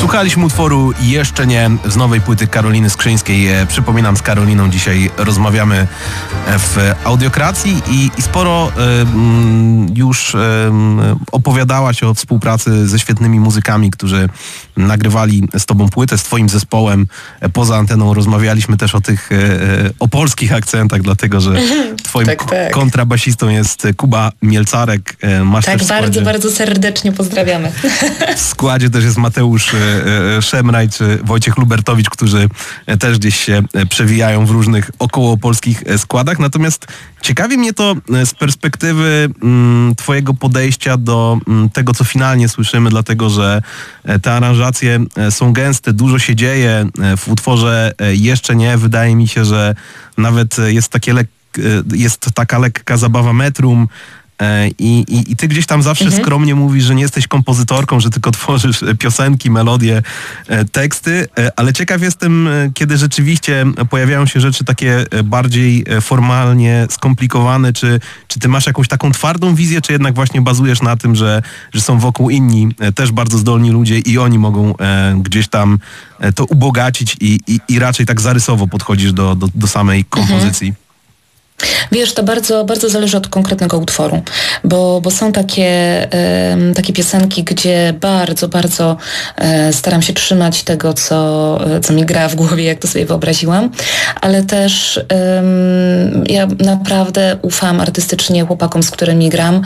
Słuchaliśmy utworu Jeszcze nie z nowej płyty Karoliny Skrzyńskiej. Przypominam, z Karoliną dzisiaj rozmawiamy w Audiokracji i sporo już opowiadałaś o współpracy ze świetnymi muzykami, którzy nagrywali z tobą płytę, z twoim zespołem. Poza anteną rozmawialiśmy też o tych o polskich akcentach, dlatego że twoim kontrabasistą jest Kuba Mielcarek. Masz tak, też bardzo, bardzo serdecznie pozdrawiamy. W składzie też jest Mateusz Szemraj czy Wojciech Lubertowicz, którzy też gdzieś się przewijają w różnych okołopolskich składach. Natomiast ciekawi mnie to z perspektywy twojego podejścia do tego, co finalnie słyszymy, dlatego że te aranżacje są gęste, dużo się dzieje. W utworze Jeszcze nie wydaje mi się, że nawet jest taka lekka zabawa metrum. I ty gdzieś tam zawsze skromnie mówisz, że nie jesteś kompozytorką, że tylko tworzysz piosenki, melodie, teksty, ale ciekaw jestem, kiedy rzeczywiście pojawiają się rzeczy takie bardziej formalnie skomplikowane, czy ty masz jakąś taką twardą wizję, czy jednak właśnie bazujesz na tym, że są wokół inni też bardzo zdolni ludzie i oni mogą gdzieś tam to ubogacić i raczej tak zarysowo podchodzisz do samej kompozycji? Wiesz, to bardzo, bardzo zależy od konkretnego utworu, bo są takie piosenki, gdzie bardzo, bardzo staram się trzymać tego, co mi gra w głowie, jak to sobie wyobraziłam, ale też ja naprawdę ufam artystycznie chłopakom, z którymi gram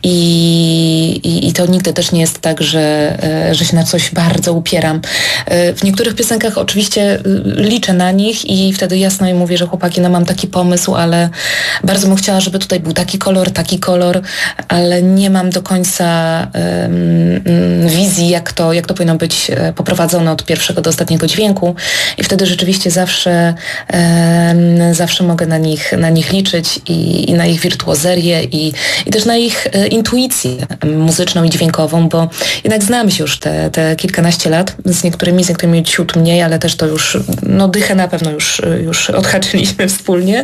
i to nigdy też nie jest tak, że się na coś bardzo upieram. W niektórych piosenkach oczywiście liczę na nich i wtedy jasno im mówię, że chłopaki, no mam taki pomysł, ale bardzo bym chciała, żeby tutaj był taki kolor, ale nie mam do końca wizji, jak to powinno być poprowadzone od pierwszego do ostatniego dźwięku i wtedy rzeczywiście zawsze mogę na nich liczyć i na ich wirtuozerię i też na ich intuicję muzyczną i dźwiękową, bo jednak znamy się już te kilkanaście lat, z niektórymi ciut mniej, ale też to już, no dychę na pewno już odhaczyliśmy wspólnie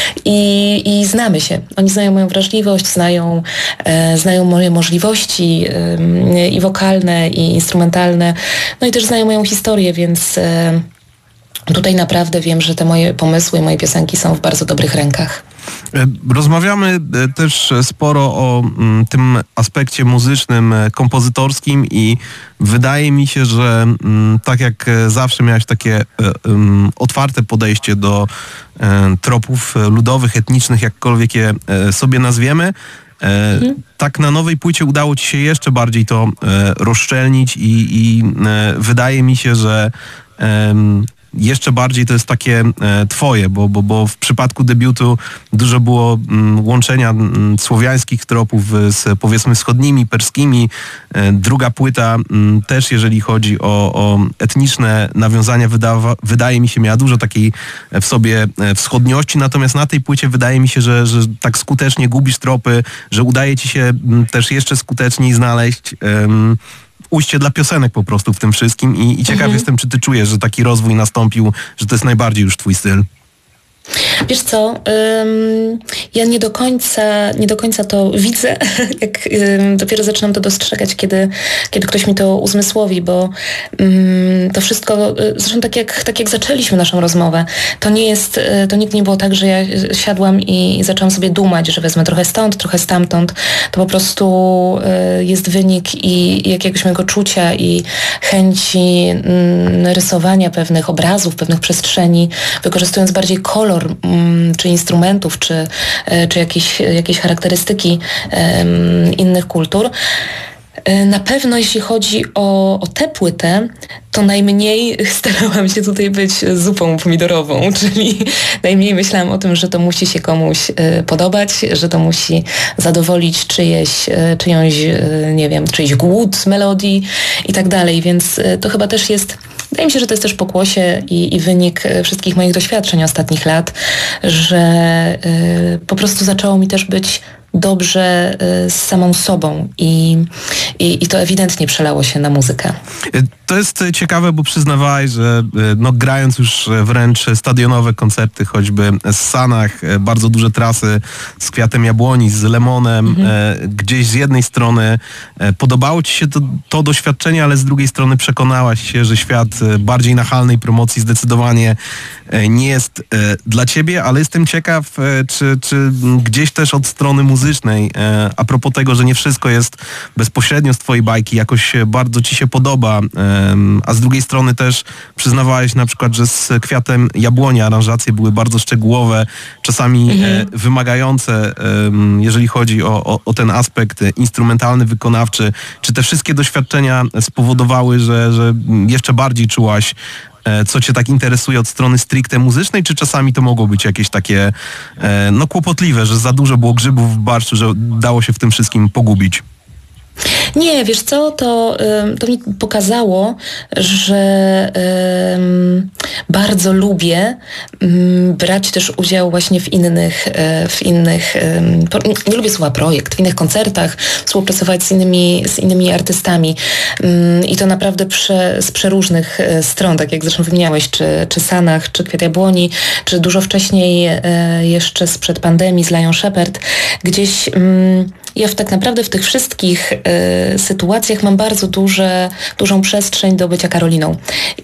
i znamy się. Oni znają moją wrażliwość, znają moje możliwości i wokalne, i instrumentalne, no i też znają moją historię, więc tutaj naprawdę wiem, że te moje pomysły i moje piosenki są w bardzo dobrych rękach. Rozmawiamy też sporo o tym aspekcie muzycznym, kompozytorskim i wydaje mi się, że tak jak zawsze miałeś takie otwarte podejście do tropów ludowych, etnicznych, jakkolwiek je sobie nazwiemy, tak na nowej płycie udało ci się jeszcze bardziej to rozszczelnić i wydaje mi się, że jeszcze bardziej to jest takie twoje, bo w przypadku debiutu dużo było łączenia słowiańskich tropów z powiedzmy wschodnimi, perskimi. Druga płyta też, jeżeli chodzi o etniczne nawiązania, wydaje mi się, miała dużo takiej w sobie wschodniości, natomiast na tej płycie wydaje mi się, że tak skutecznie gubisz tropy, że udaje ci się też jeszcze skuteczniej znaleźć ujście dla piosenek po prostu w tym wszystkim i ciekaw jestem, czy ty czujesz, że taki rozwój nastąpił, że to jest najbardziej już twój styl. Wiesz co, ja nie do końca to widzę, jak dopiero zaczynam to dostrzegać, kiedy ktoś mi to uzmysłowi, bo to wszystko, zresztą tak jak zaczęliśmy naszą rozmowę, to nigdy nie było tak, że ja siadłam i zaczęłam sobie dumać, że wezmę trochę stąd, trochę stamtąd. To po prostu jest wynik i jakiegoś mojego czucia i chęci rysowania pewnych obrazów, pewnych przestrzeni, wykorzystując bardziej kolor czy instrumentów, czy jakieś charakterystyki innych kultur. Na pewno jeśli chodzi o tę płytę, to najmniej starałam się tutaj być zupą pomidorową, czyli najmniej myślałam o tym, że to musi się komuś podobać, że to musi zadowolić czyjś głód melodii i tak dalej, więc to chyba też jest, wydaje mi się, że to jest też pokłosie i wynik wszystkich moich doświadczeń ostatnich lat, że po prostu zaczęło mi też być dobrze z samą sobą i to ewidentnie przelało się na muzykę. To jest ciekawe, bo przyznawałaś, że no, grając już wręcz stadionowe koncerty, choćby z Sanach, bardzo duże trasy z Kwiatem Jabłoni, z Lemonem, gdzieś z jednej strony podobało ci się to doświadczenie, ale z drugiej strony przekonałaś się, że świat bardziej nachalnej promocji zdecydowanie nie jest dla ciebie, ale jestem ciekaw, czy gdzieś też od strony muzycznej, a propos tego, że nie wszystko jest bezpośrednio z twojej bajki, jakoś bardzo ci się podoba, a z drugiej strony też przyznawałeś na przykład, że z Kwiatem Jabłoni aranżacje były bardzo szczegółowe, czasami wymagające, jeżeli chodzi o ten aspekt instrumentalny, wykonawczy. Czy te wszystkie doświadczenia spowodowały, że jeszcze bardziej czułaś, co cię tak interesuje od strony stricte muzycznej, czy czasami to mogło być jakieś takie no kłopotliwe, że za dużo było grzybów w barszczu, że dało się w tym wszystkim pogubić? Nie, wiesz co, to mi pokazało, że bardzo lubię brać też udział właśnie w innych nie lubię słowa projekt, w innych koncertach, współpracować z innymi artystami i to naprawdę z przeróżnych stron, tak jak zresztą wymieniałeś, czy Sanach, czy Kwiat Jabłoni, czy dużo wcześniej jeszcze sprzed pandemii z Lion Shepherd, gdzieś ja tak naprawdę w tych wszystkich sytuacjach mam bardzo dużą przestrzeń do bycia Karoliną.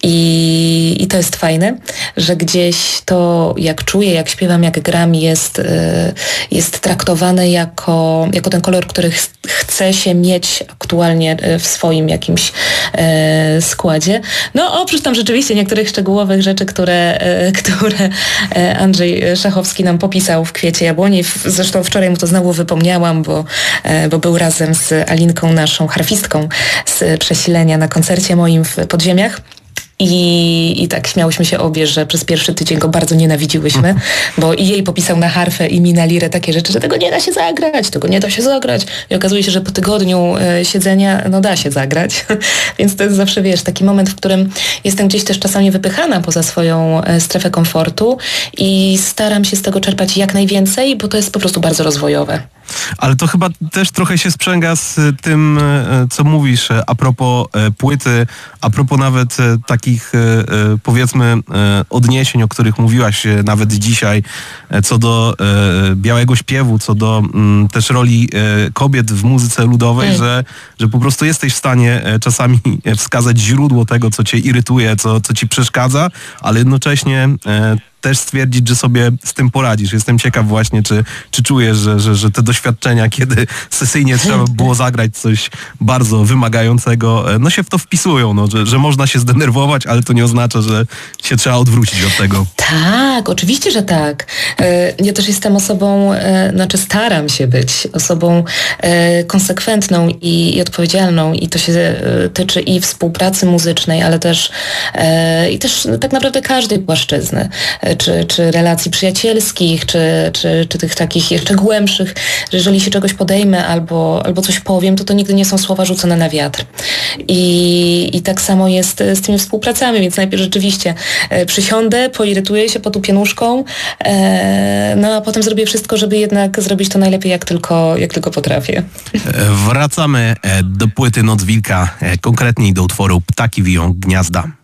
I to jest fajne, że gdzieś to, jak czuję, jak śpiewam, jak gram, jest traktowane jako ten kolor, który chce się mieć aktualnie w swoim jakimś składzie. No oprócz tam rzeczywiście niektórych szczegółowych rzeczy, które Andrzej Szachowski nam popisał w Kwiecie Jabłoni. Zresztą wczoraj mu to znowu wypomniałam, bo był razem z Alinką, naszą harfistką z Przesilenia, na koncercie moim w Podziemiach. I tak śmiałyśmy się obie, że przez pierwszy tydzień go bardzo nienawidziłyśmy, bo i jej popisał na harfę i mi na lirę takie rzeczy, że tego nie da się zagrać. I okazuje się, że po tygodniu siedzenia, no da się zagrać. Więc to jest zawsze, wiesz, taki moment, w którym jestem gdzieś też czasami wypychana poza swoją strefę komfortu i staram się z tego czerpać jak najwięcej, bo to jest po prostu bardzo rozwojowe. Ale to chyba też trochę się sprzęga z tym, co mówisz a propos płyty, a propos nawet takich, powiedzmy, odniesień, o których mówiłaś nawet dzisiaj, co do białego śpiewu, co do też roli kobiet w muzyce ludowej, że po prostu jesteś w stanie czasami wskazać źródło tego, co cię irytuje, co ci przeszkadza, ale jednocześnie też stwierdzić, że sobie z tym poradzisz. Jestem ciekaw właśnie, czy czujesz, że te doświadczenia, kiedy sesyjnie trzeba było zagrać coś bardzo wymagającego, no się w to wpisują, no, że można się zdenerwować, ale to nie oznacza, że się trzeba odwrócić od tego. Tak, oczywiście, że tak. Ja też jestem osobą, staram się być osobą konsekwentną i odpowiedzialną i to się tyczy i współpracy muzycznej, ale też i też tak naprawdę każdej płaszczyzny. Czy relacji przyjacielskich, czy tych takich jeszcze głębszych, że jeżeli się czegoś podejmę albo coś powiem, to nigdy nie są słowa rzucone na wiatr. I tak samo jest z tymi współpracami, więc najpierw rzeczywiście przysiądę, poirytuję się, potupię nóżką, no a potem zrobię wszystko, żeby jednak zrobić to najlepiej, jak tylko potrafię. Wracamy do płyty Noc Wilka, konkretniej do utworu Ptaki wiją gniazda.